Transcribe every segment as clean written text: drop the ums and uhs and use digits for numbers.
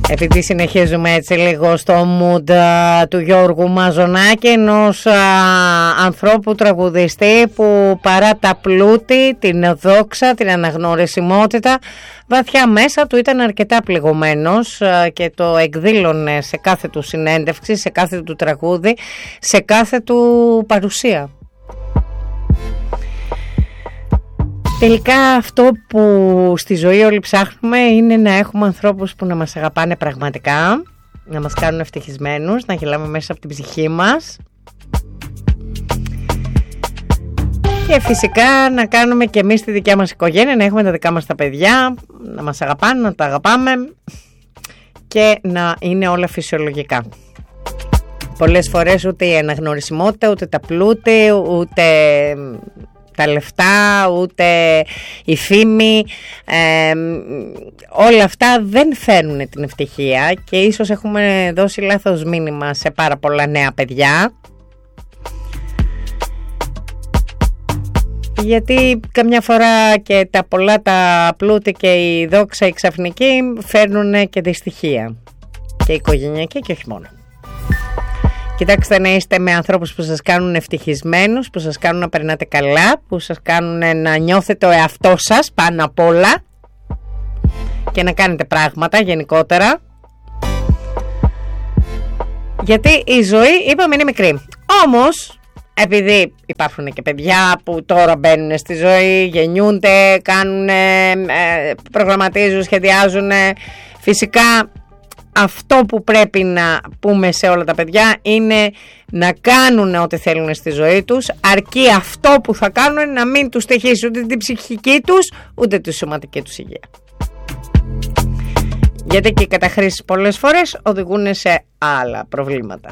Επειδή συνεχίζουμε έτσι λίγο στο mood του Γιώργου Μαζονάκη, ενός ανθρώπου τραγουδιστή που παρά τα πλούτη, την δόξα, την αναγνωρισιμότητα, βαθιά μέσα του ήταν αρκετά πληγωμένος και το εκδήλωνε σε κάθε του συνέντευξη, σε κάθε του τραγούδι, σε κάθε του παρουσία. Τελικά αυτό που στη ζωή όλοι ψάχνουμε είναι να έχουμε ανθρώπους που να μας αγαπάνε πραγματικά, να μας κάνουν ευτυχισμένους, να γελάμε μέσα από την ψυχή μας και φυσικά να κάνουμε και εμείς τη δικιά μας οικογένεια, να έχουμε τα δικά μας τα παιδιά, να μας αγαπάνε, να τα αγαπάμε και να είναι όλα φυσιολογικά. Πολλές φορές ούτε η αναγνωρισιμότητα, ούτε τα πλούτη, ούτε τα λεφτά, ούτε η φήμη, όλα αυτά δεν φέρνουν την ευτυχία και ίσως έχουμε δώσει λάθος μήνυμα σε πάρα πολλά νέα παιδιά, γιατί καμιά φορά και τα πολλά τα πλούτη και η δόξα η ξαφνική φέρνουν και δυστυχία και οικογενειακή και όχι μόνο. Κοιτάξτε να είστε με ανθρώπους που σας κάνουν ευτυχισμένους, που σας κάνουν να περνάτε καλά, που σας κάνουν να νιώθετε ο εαυτός σας πάνω απ' όλα και να κάνετε πράγματα γενικότερα. Γιατί η ζωή, είπαμε, είναι μικρή. Όμως, επειδή υπάρχουν και παιδιά που τώρα μπαίνουν στη ζωή, γεννιούνται, κάνουν, προγραμματίζουν, σχεδιάζουν, φυσικά αυτό που πρέπει να πούμε σε όλα τα παιδιά είναι να κάνουν ό,τι θέλουν στη ζωή τους, αρκεί αυτό που θα κάνουν να μην τους στοιχήσει ούτε την ψυχική τους ούτε τη σωματική τους υγεία. Γιατί και οι καταχρήσεις πολλές φορές οδηγούν σε άλλα προβλήματα.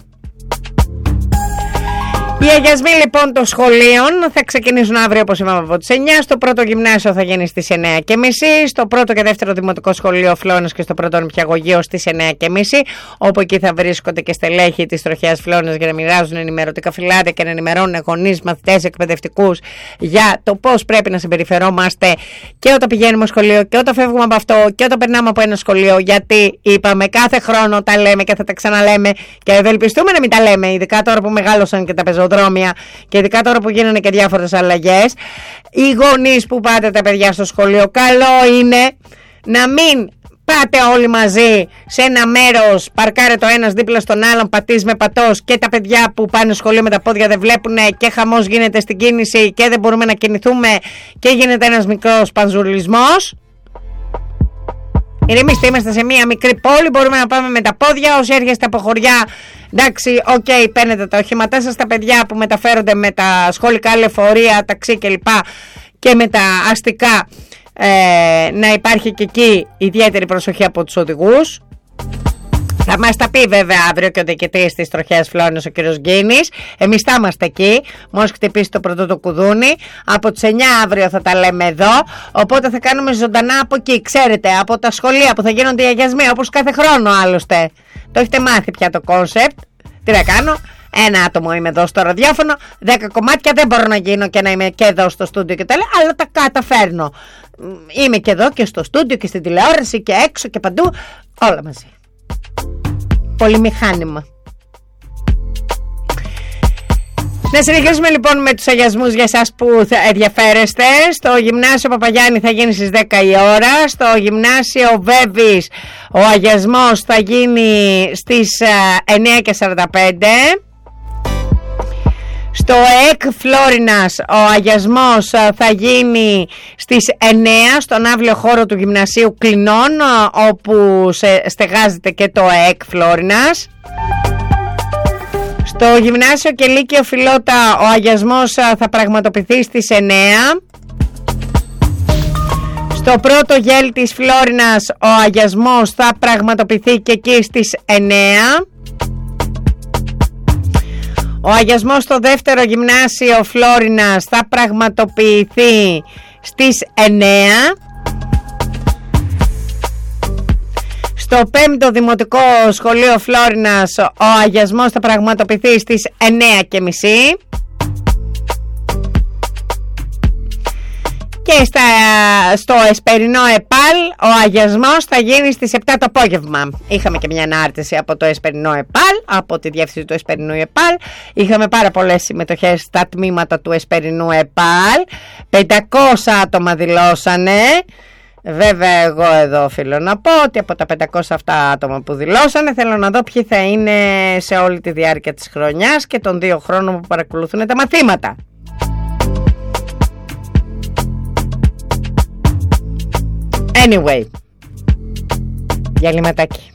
Οι αγιασμοί λοιπόν των σχολείων θα ξεκινήσουν αύριο, όπως είπαμε, από τις 9. Στο πρώτο γυμνάσιο θα γίνει στις 9:30. Στο πρώτο και δεύτερο δημοτικό σχολείο Φλόνας και στο πρώτο νηπιαγωγείο στις 9:30. Όπου εκεί θα βρίσκονται και στελέχοι της τροχιάς Φλόνας για να μοιράζουν ενημερωτικά φυλάδια και να ενημερώνουν γονείς, μαθητές, εκπαιδευτικούς για το πώς πρέπει να συμπεριφερόμαστε και όταν πηγαίνουμε στο σχολείο και όταν φεύγουμε από αυτό και όταν περνάμε από ένα σχολείο. Γιατί είπαμε κάθε χρόνο τα λέμε και θα τα ξαναλέμε και ευελπιστούμε να μην τα λέμε, ειδικά τώρα που μεγάλωσαν και τα πεζόδρομια και ειδικά τώρα που γίνανε και διάφορες αλλαγές. Οι γονείς που πάτε τα παιδιά στο σχολείο, καλό είναι να μην πάτε όλοι μαζί σε ένα μέρος, παρκάρετε ο ένας δίπλα στον άλλον, πατής με πατός και τα παιδιά που πάνε στο σχολείο με τα πόδια δεν βλέπουν και χαμός γίνεται στην κίνηση και δεν μπορούμε να κινηθούμε και γίνεται ένας μικρός πανζουλισμός. Ηρεμήστε, είμαστε σε μία μικρή πόλη, μπορούμε να πάμε με τα πόδια. Όσοι έρχεστε από χωριά, εντάξει, παίρνετε τα οχήματά σας, τα παιδιά που μεταφέρονται με τα σχολικά λεωφορεία, ταξί κλπ. Και με τα αστικά, να υπάρχει και εκεί ιδιαίτερη προσοχή από τους οδηγούς. Θα μας τα πει βέβαια αύριο και ο διοικητής της τροχιάς Φλόνας, ο κύριος Γκίνης. Εμείς θα είμαστε εκεί, μόλις χτυπήσει το πρώτο το κουδούνι. Από τις 9 αύριο θα τα λέμε εδώ. Οπότε θα κάνουμε ζωντανά από εκεί, ξέρετε, από τα σχολεία που θα γίνονται οι αγιασμοί, όπως κάθε χρόνο άλλωστε. Το έχετε μάθει πια το κόνσεπτ. Τι να κάνω, ένα άτομο είμαι εδώ στο ραδιόφωνο, 10 κομμάτια δεν μπορώ να γίνω και να είμαι και εδώ στο στούντιο και τα λέω, αλλά τα καταφέρνω. Είμαι και εδώ και στο στούντιο και στην τηλεόραση και έξω και παντού, όλα μαζί. Πολυμηχάνημα. Να συνεχίσουμε λοιπόν με τους αγιασμούς για εσάς που θα ενδιαφέρεστε. Στο γυμνάσιο Παπαγιάννη θα γίνει στις 10 η ώρα. Στο γυμνάσιο Βέβης ο αγιασμός θα γίνει στις 9:45. Στο ΕΚ Φλόρινας ο αγιασμός θα γίνει στις 9 στον αύλιο χώρο του Γυμνασίου Κλινών, όπου στεγάζεται και το ΕΚ Φλόρινας. Στο Γυμνάσιο και Λύκειο Φιλότα ο αγιασμός θα πραγματοποιηθεί στις 9. Στο πρώτο γέλ της Φλόρινας ο αγιασμός θα πραγματοποιηθεί και εκεί στις 9. Ο αγιασμός στο δεύτερο γυμνάσιο Φλόρινας θα πραγματοποιηθεί στις 9. Στο πέμπτο δημοτικό σχολείο Φλόρινας ο αγιασμός θα πραγματοποιηθεί στις 9:30. Και στο Εσπερινό ΕΠΑΛ ο αγιασμός θα γίνει στις 7 το απόγευμα. Είχαμε και μια ανάρτηση από το Εσπερινό ΕΠΑΛ, από τη διεύθυνση του Εσπερινού ΕΠΑΛ. Είχαμε πάρα πολλές συμμετοχές στα τμήματα του Εσπερινού ΕΠΑΛ. 500 άτομα δηλώσανε. Βέβαια εγώ εδώ οφείλω να πω ότι από τα 500 αυτά άτομα που δηλώσανε θέλω να δω ποιοι θα είναι σε όλη τη διάρκεια της χρονιάς και των 2 χρόνων που παρακολουθούν τα μαθήματα. Anyway, διαλυματάκι.